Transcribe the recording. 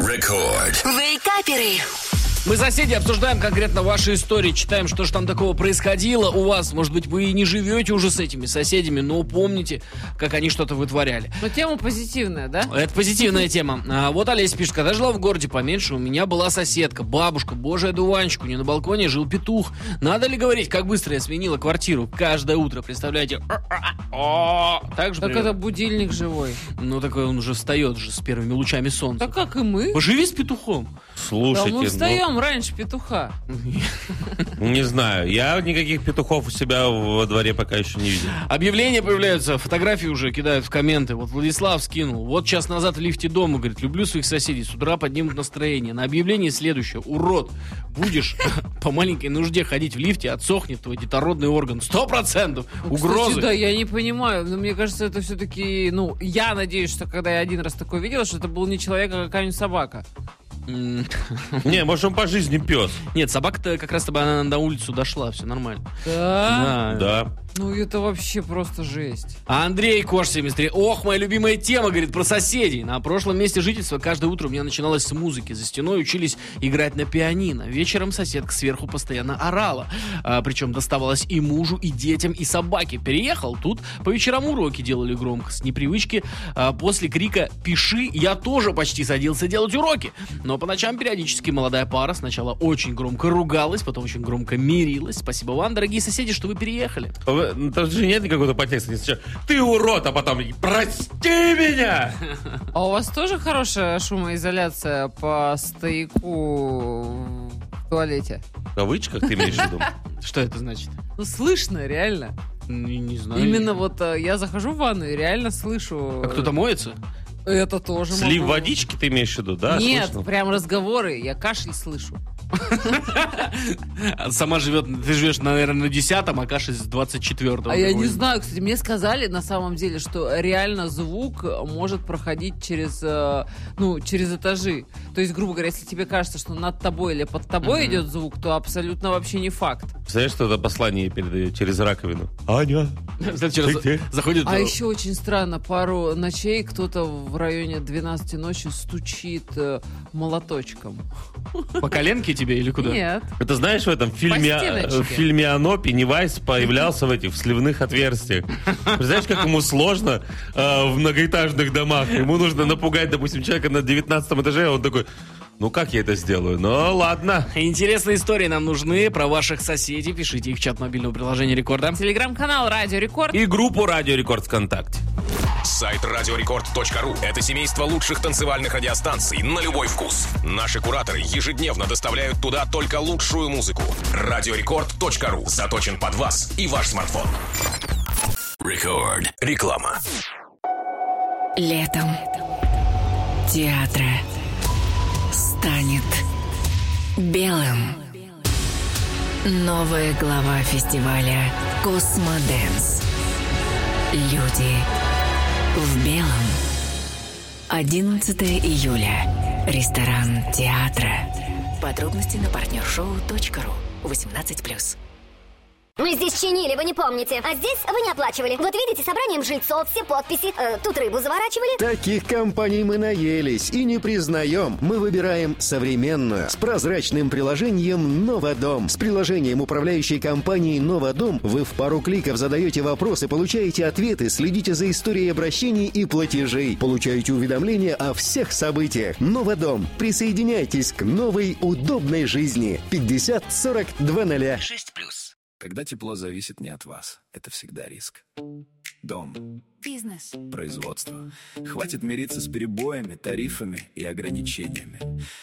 Рекорд. Вейкаперы. Мы, соседи, обсуждаем конкретно ваши истории, читаем, что же там такого происходило у вас. Может быть, вы и не живете уже с этими соседями, но помните, как они что-то вытворяли. Но тема позитивная, да? Это позитивная тема. Вот Олеся пишет: когда жила в городе поменьше, у меня была соседка, бабушка, божий одуванчик, у нее на балконе жил петух. Надо ли говорить, как быстро я сменила квартиру? Каждое утро, представляете? Так же, Так это будильник живой. Ну, такой он уже встает же с первыми лучами солнца. Так как и мы. Поживи с петухом. Слушайте, Да мы встаем раньше петуха. не знаю, я никаких петухов у себя во дворе пока еще не видел. Объявления появляются, фотографии уже кидают в комменты. Вот Владислав скинул. Вот час назад в лифте дома, говорит, люблю своих соседей, с утра поднимут настроение. На объявлении следующее: урод, будешь по маленькой нужде ходить в лифте, отсохнет твой детородный орган. 100% угрозы. Кстати, да, я не понимаю, но мне кажется, это все-таки, я надеюсь, что когда я один раз такое видела, что это был не человек, а какая-нибудь собака. Не, может, он по жизни пес. Нет, собака-то как раз она на улицу дошла, все нормально. Да? Да. Ну, это вообще просто жесть. А Андрей Кош 73. Ох, моя любимая тема, говорит, про соседей. На прошлом месте жительства каждое утро у меня начиналось с музыки. За стеной учились играть на пианино. Вечером соседка сверху постоянно орала. Причем доставалось и мужу, и детям, и собаке. Переехал, тут по вечерам уроки делали громко. С непривычки после крика «пиши» я тоже почти садился делать уроки. Но по ночам периодически молодая пара сначала очень громко ругалась, потом очень громко мирилась. Спасибо вам, дорогие соседи, что вы переехали. Там же нет никакого подтекста. Ты урод, а потом прости меня! А у вас тоже хорошая шумоизоляция по стояку в туалете? В кавычках ты имеешь в виду? Что это значит? Ну, слышно, реально. Не знаю. Именно вот я захожу в ванну и реально слышу... А кто-то моется? Это тоже Слив могу. водички ты имеешь в виду, да? Нет, слышно? прям разговоры, я кашель слышу. Сама ты живешь, наверное, на 10-м, а кашель с 24-го. А я не знаю, кстати, мне сказали на самом деле, что реально звук может проходить через этажи. То есть, грубо говоря, если тебе кажется, что над тобой или под тобой идет звук, то абсолютно вообще не факт. Представляешь, что это послание передает через раковину? Аня, В следующий раз где? заходит... А еще очень странно, пару ночей кто-то в районе 12 ночи стучит молоточком. По коленке тебе или куда? Нет. Это знаешь, в этом стеночке. фильме «Оно» Пеннивайз появлялся в этих сливных отверстиях. Знаешь, как ему сложно в многоэтажных домах? Ему нужно напугать, допустим, человека на 19 этаже, а он такой: ну как я это сделаю? Ну ладно. Интересные истории нам нужны про ваших соседей. Пишите их в чат мобильного приложения Рекорда. Телеграм-канал Радио Рекорд. И группу «Радио Рекорд» ВКонтакте. Сайт радиорекорд.ру – это семейство лучших танцевальных радиостанций на любой вкус. Наши кураторы ежедневно доставляют туда только лучшую музыку. Радиорекорд.ру заточен под вас и ваш смартфон. Рекорд. Реклама. Летом театр станет белым. Новая глава фестиваля «Космодэнс». Люди в белом. 11 июля. Ресторан театра. Подробности на партнершоу.ру. 18+. Мы здесь чинили, вы не помните. А здесь вы не оплачивали. Вот видите, собранием жильцов, все подписи. Тут рыбу заворачивали. Таких компаний мы наелись и не признаем. Мы выбираем современную, с прозрачным приложением «Новодом». С приложением управляющей компании «Новодом» вы в пару кликов задаете вопросы, получаете ответы, следите за историей обращений и платежей, получаете уведомления о всех событиях. «Новодом». Присоединяйтесь к новой удобной жизни. 50 40 20. 6+. Когда тепло зависит не от вас, это всегда риск. Дом. Бизнес. Производство. Хватит мириться с перебоями, тарифами и ограничениями.